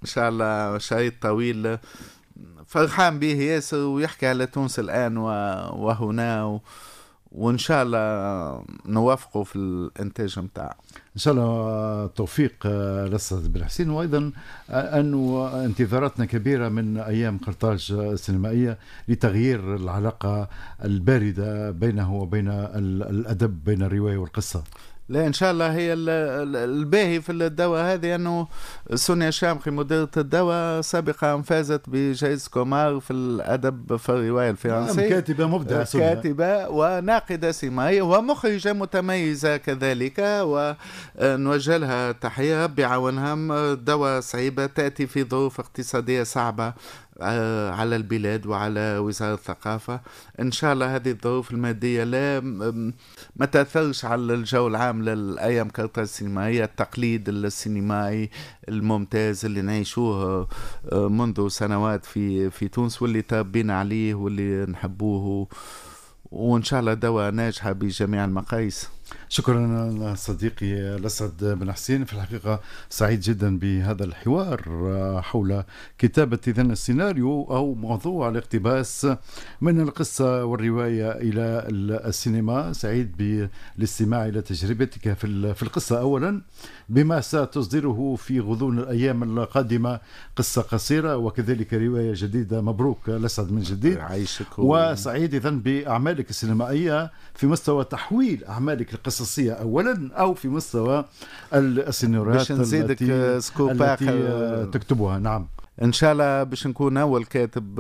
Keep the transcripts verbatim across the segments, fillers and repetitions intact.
شاء الله شريط طويل فرحان به ياسر، ويحكي على تونس الآن وهنا و... وإن شاء الله نوافقه في الإنتاج متاعه إن شاء الله. توفيق للأستاذ بن حسين. وأيضا أنه انتظاراتنا كبيرة من أيام قرطاج السينمائية لتغيير العلاقة الباردة بينه وبين الأدب، بين الرواية والقصة. لا إن شاء الله هي الباهي في الدواء هذه أنه سونيا شامخي مديرة الدواء سابقا فازت بجائزة كومار في الأدب في الرواية الفرنسية. كاتبة مبدعة، كاتبة وناقدة سينمائية ومخرجة متميزة كذلك، ونوجه لها تحية بعونها. دواء صعيبة تأتي في ظروف اقتصادية صعبة على البلاد وعلى وزارة الثقافة. إن شاء الله هذه الظروف المادية لا ما تأثرش على الجو العام للأيام قرطاج السينمائية. التقليد السينمائي الممتاز اللي نعيشوه منذ سنوات في في تونس واللي تربينا عليه واللي نحبوه، وإن شاء الله دواء ناجحة بجميع المقاييس. شكرا صديقي الأسد بن حسين. في الحقيقة سعيد جدا بهذا الحوار حول كتابة إذن السيناريو أو موضوع الاقتباس من القصة والرواية إلى السينما. سعيد بالاستماع إلى تجربتك في القصة أولا، بما ستصدره في غضون الأيام القادمة قصة قصيرة وكذلك رواية جديدة. مبروك الأسد من جديد. وسعيد إذن بأعمالك السينمائية في مستوى تحويل أعمالك القصصية أولا أو في مستوى السيناريوهات التي, التي تكتبها. نعم إن شاء الله باش نكون أول كاتب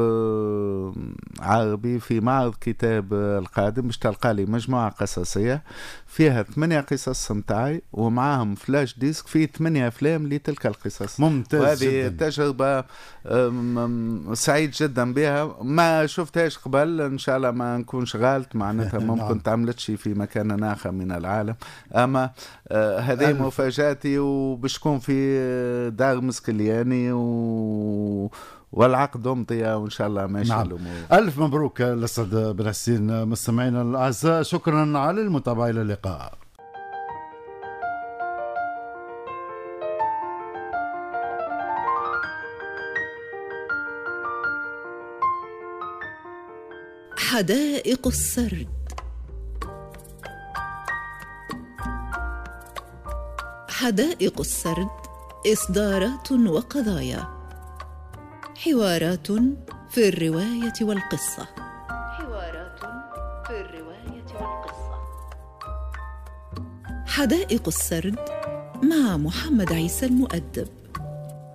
عربي في معرض كتاب القادم، باش تلقى لي مجموعة قصصية فيها ثمانية قصص متاعي ومعاهم فلاش ديسك فيه ثمانية أفلام لتلك القصص. ممتاز. وهذه تجربة سعيد جدا بها، ما شفتهاش قبل. إن شاء الله ما نكون شغالت معناتها ممكن تعملتش في مكان آخر من العالم، أما هذه مفاجاتي وباش تكون في دار مسكلياني و والعقد مضية وإن شاء الله ماشي. نعم. ألف مبروك الأسد بن حسين. مستمعينا الأعزاء شكرا على المتابعة. إلى اللقاء. حدائق السرد. حدائق السرد إصدارات وقضايا، حوارات في الرواية والقصة. حوارات في الرواية والقصة. حدائق السرد مع محمد عيسى المؤدب.